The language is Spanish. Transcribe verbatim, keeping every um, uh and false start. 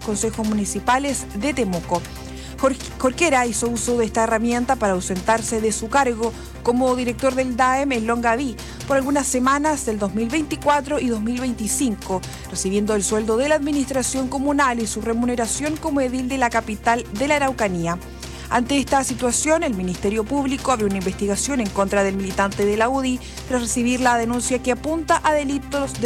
consejos municipales de Temuco. Jorquera hizo uso de esta herramienta para ausentarse de su cargo como director del D A E M en Longaví por algunas semanas del dos mil veinticuatro y dos mil veinticinco, recibiendo el sueldo de la administración comunal y su remuneración como edil de la capital de la Araucanía. Ante esta situación, el Ministerio Público abrió una investigación en contra del militante de la U D I tras recibir la denuncia que apunta a delitos de